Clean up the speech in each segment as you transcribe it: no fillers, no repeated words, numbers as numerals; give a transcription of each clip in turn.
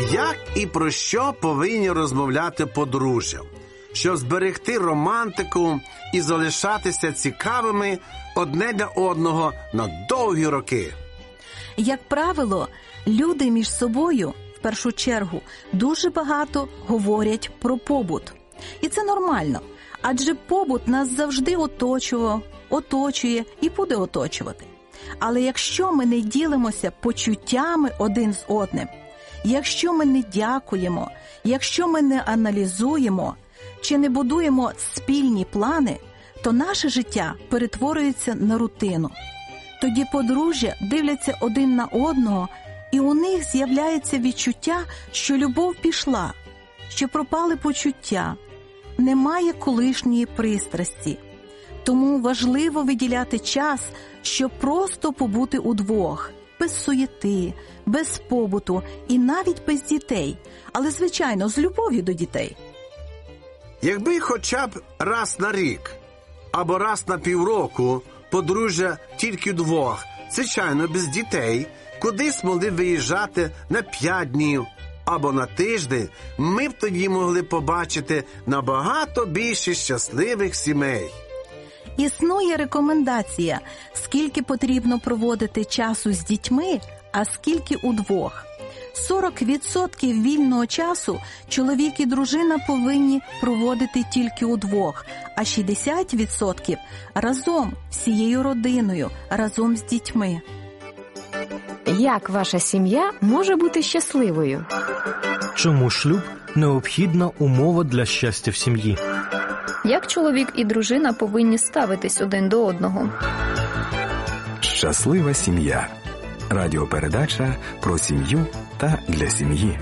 Як і про що повинні розмовляти подружжя, щоб зберегти романтику і залишатися цікавими одне для одного на довгі роки? Як правило, люди між собою, в першу чергу, дуже багато говорять про побут. І це нормально, адже побут нас завжди оточував, оточує і буде оточувати. Але якщо ми не ділимося почуттями один з одним, якщо ми не дякуємо, якщо ми не аналізуємо чи не будуємо спільні плани, то наше життя перетворюється на рутину. Тоді подружжя дивляться один на одного, і у них з'являється відчуття, що любов пішла, що пропали почуття, немає колишньої пристрасті. Тому важливо виділяти час, щоб просто побути удвох, без суєти, без побуту і навіть без дітей, але, звичайно, з любов'ю до дітей. Якби хоча б раз на рік або раз на півроку подружжя тільки вдвох, звичайно, без дітей, кудись могли виїжджати на 5 днів або на тиждень, ми б тоді могли побачити набагато більше щасливих сімей. Існує рекомендація, скільки потрібно проводити часу з дітьми, а скільки удвох. 40% вільного часу чоловік і дружина повинні проводити тільки удвох, а 60% разом, всією родиною, разом з дітьми. Як ваша сім'я може бути щасливою? Чому шлюб – необхідна умова для щастя в сім'ї? Як чоловік і дружина повинні ставитись один до одного? Щаслива сім'я. Радіопередача про сім'ю та для сім'ї.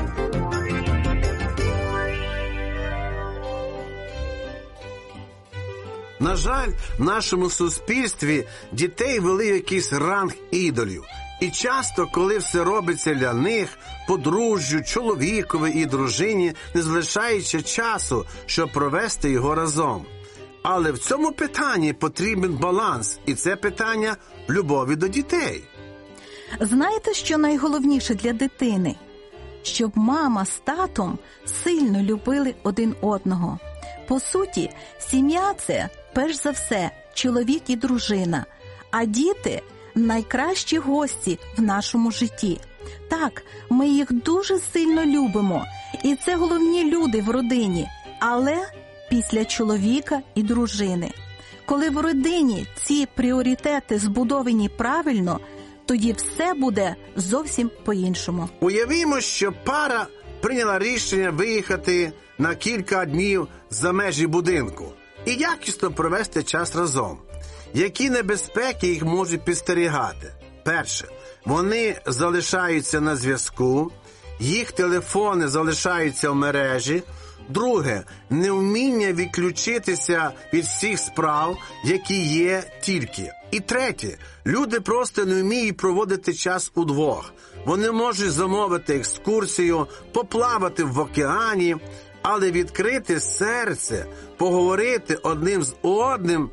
На жаль, в нашому суспільстві дітей вели в якийсь ранг ідолів. І часто, коли все робиться для них, подружжю, чоловікові і дружині, не залишаючи часу, щоб провести його разом. Але в цьому питанні потрібен баланс, і це питання любові до дітей. Знаєте, що найголовніше для дитини? Щоб мама з татом сильно любили один одного. По суті, сім'я – це, перш за все, чоловік і дружина, а діти – найкращі гості в нашому житті. Так, ми їх дуже сильно любимо, і це головні люди в родині, але після чоловіка і дружини. Коли в родині ці пріоритети збудовані правильно, тоді все буде зовсім по-іншому. Уявімо, що пара прийняла рішення виїхати на кілька днів за межі будинку і якісно провести час разом. Які небезпеки їх можуть підстерігати? Перше, вони залишаються на зв'язку, їх телефони залишаються в мережі. Друге, невміння відключитися від всіх справ, які є тільки. І третє, люди просто не вміють проводити час удвох. Вони можуть замовити екскурсію, поплавати в океані, але відкрити серце, поговорити одним з одним,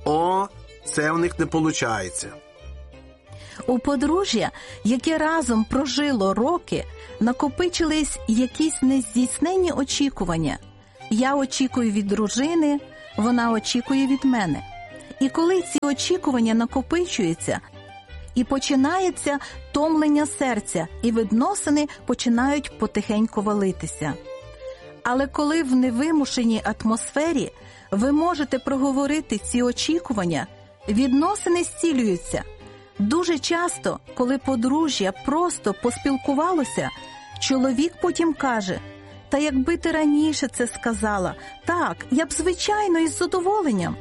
це в них не виходить. У подружжя, яке разом прожило роки, накопичились якісь нездійсненні очікування. Я очікую від дружини, вона очікує від мене. І коли ці очікування накопичуються, і починається томлення серця, і відносини починають потихеньку валитися. Але коли в невимушеній атмосфері ви можете проговорити ці очікування, відносини зцілюються. Дуже часто, коли подружжя просто поспілкувалося, чоловік потім каже: «Та якби ти раніше це сказала, так, я б звичайно із задоволенням».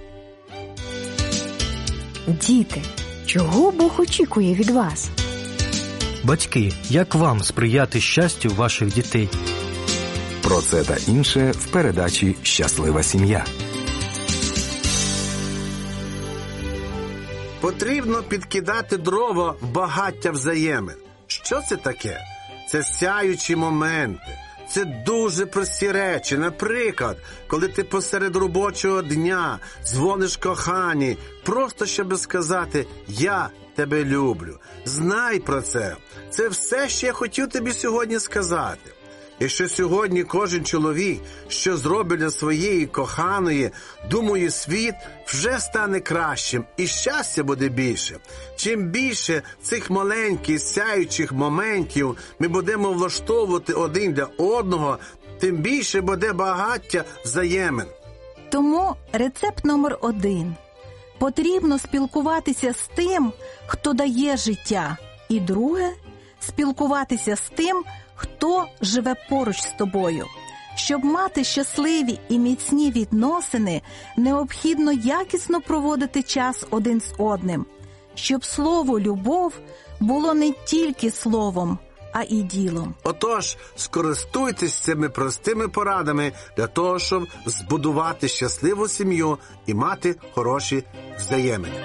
Діти, чого Бог очікує від вас? Батьки, як вам сприяти щастю ваших дітей? Про це та інше в передачі «Щаслива сім'я». Потрібно підкидати дрова в багаття взаємин. Що це таке? Це сяючі моменти. Це дуже прості речі. Наприклад, коли ти посеред робочого дня дзвониш коханій, просто щоб сказати: «Я тебе люблю. Знай про це. Це все, що я хотів тобі сьогодні сказати. Якщо сьогодні кожен чоловік, що зробить для своєї коханої, думаю, світ вже стане кращим і щастя буде більше. Чим більше цих маленьких сяючих моментів ми будемо влаштовувати один для одного, тим більше буде багаття взаємин. Тому рецепт номер 1. Потрібно спілкуватися з тим, хто дає життя. І друге – спілкуватися з тим, хто живе поруч з тобою. Щоб мати щасливі і міцні відносини, необхідно якісно проводити час один з одним. Щоб слово «любов» було не тільки словом, а і ділом. Отож, скористуйтесь цими простими порадами для того, щоб збудувати щасливу сім'ю і мати хороші взаємини.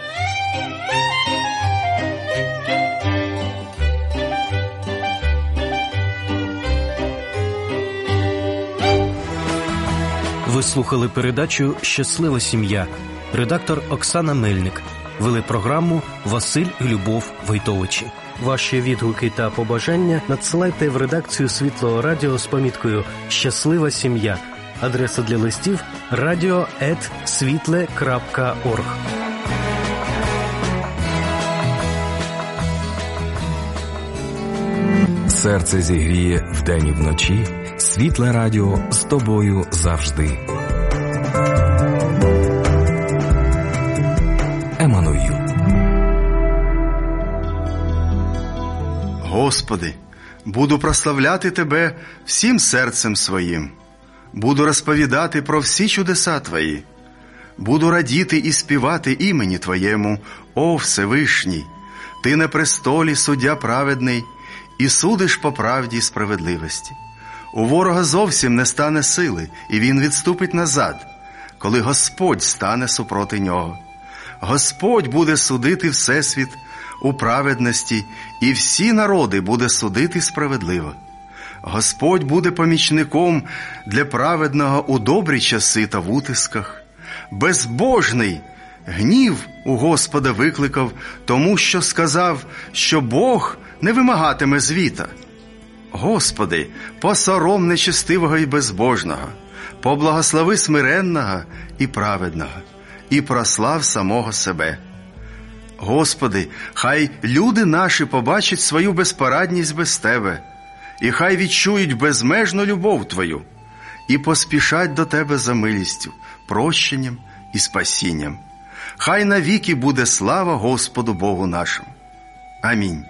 Ви слухали передачу «Щаслива сім'я». Редактор Оксана Мельник. Вели програму Василь і Любов Войтовичі. Ваші відгуки та побажання надсилайте в редакцію Світлого Радіо з поміткою «Щаслива сім'я». Адреса для листів – radio@svitle.org. Серце зігріє вдень і вночі. Світле радіо з тобою завжди. Еммануїл. Господи, буду прославляти Тебе всім серцем своїм. Буду розповідати про всі чудеса Твої. Буду радіти і співати імені Твоєму, о Всевишній. Ти на престолі суддя праведний, і судиш по правді й справедливості. У ворога зовсім не стане сили, і він відступить назад, коли Господь стане супроти нього. Господь буде судити всесвіт у праведності, і всі народи буде судити справедливо. Господь буде помічником для праведного у добрі часи та в утисках. Безбожний гнів у Господа викликав, тому що сказав, що Бог не вимагатиме звіта. Господи, посором нечестивого і безбожного, поблагослови смиренного і праведного, і прослав самого себе. Господи, хай люди наші побачать свою безпорадність без Тебе, і хай відчують безмежну любов Твою, і поспішать до Тебе за милістю, прощенням і спасінням. Хай навіки буде слава Господу Богу нашому. Амінь.